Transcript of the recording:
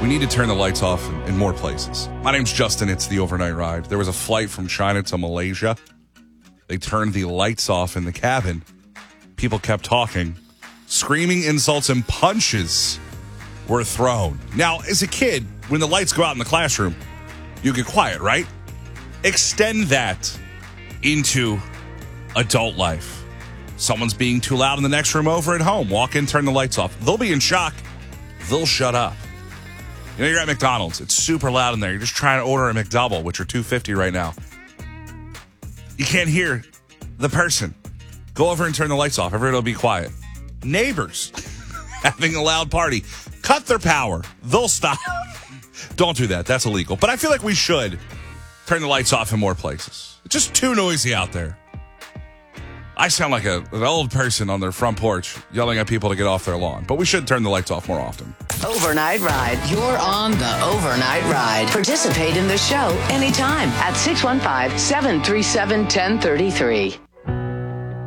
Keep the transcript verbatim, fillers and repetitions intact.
We need to turn the lights off in, in more places. My name's Justin. It's the Overnight Ride. There was a flight from China to Malaysia. They turned the lights off in the cabin. People kept talking. Screaming insults and punches were thrown. Now, as a kid, when the lights go out in the classroom, you get quiet, right? Extend that into adult life. Someone's being too loud in the next room over at home. Walk in, turn the lights off. They'll be in shock. They'll shut up. You know, you're at McDonald's. It's super loud in there. You're just trying to order a McDouble, which are two fifty right now. You can't hear the person. Go over and turn the lights off. Everybody will be quiet. Neighbors having a loud party. Cut their power. They'll stop. Don't do that. That's illegal. But I feel like we should turn the lights off in more places. It's just too noisy out there. I sound like a, an old person on their front porch yelling at people to get off their lawn. But we should turn the lights off more often. Overnight Ride. You're on the Overnight Ride. Participate in the show anytime at six one five, seven three seven, one zero three three.